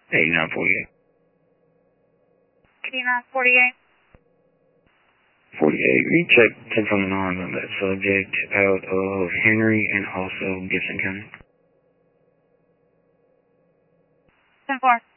8948. 8948. 48. Recheck 10 from the arms on that subject out of Henry and also Gibson County. 10-4.